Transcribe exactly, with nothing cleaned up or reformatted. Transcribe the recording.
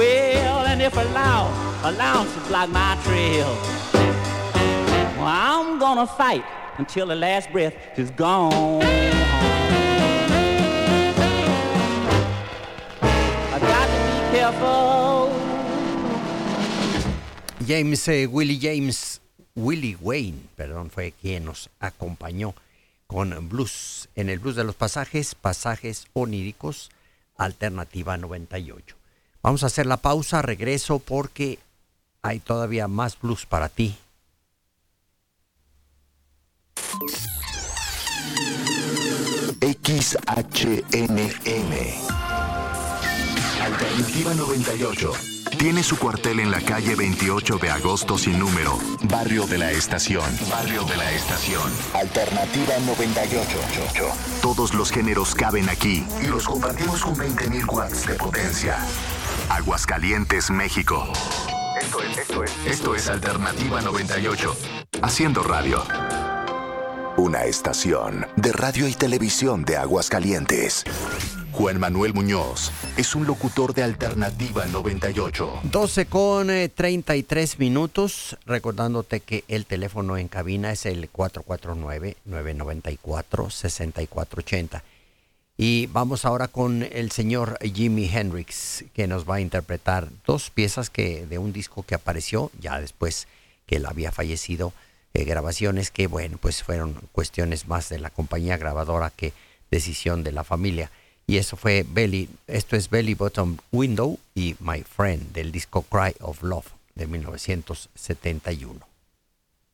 well, and if allow, allow to block my trail, well, I'm gonna fight until the last breath is gone. I got to be careful. James, eh, Willie James, Willie Wayne, perdón, fue quien nos acompañó con blues, en el blues de los pasajes, pasajes oníricos, alternativa noventa y ocho. Vamos a hacer la pausa, regreso porque hay todavía más blues para ti. X H N M Alternativa noventa y ocho. Tiene su cuartel en la calle veintiocho de agosto sin número, Barrio de la Estación. Barrio de la Estación. Alternativa noventa y ocho. Todos los géneros caben aquí y los compartimos con veinte mil watts de potencia. Aguascalientes, México. Esto es, esto es, esto es Alternativa noventa y ocho. Haciendo radio. Una estación de radio y televisión de Aguascalientes. Juan Manuel Muñoz es un locutor de Alternativa noventa y ocho. doce con treinta y tres minutos, recordándote que el teléfono en cabina es el cuatro cuatro nueve, nueve nueve cuatro, seis cuatro ocho cero. Y vamos ahora con el señor Jimi Hendrix, que nos va a interpretar dos piezas que de un disco que apareció ya después que él había fallecido, eh, grabaciones que, bueno, pues fueron cuestiones más de la compañía grabadora que decisión de la familia. Y eso fue Belly, esto es Belly Bottom Window y My Friend del disco Cry of Love de mil novecientos setenta y uno.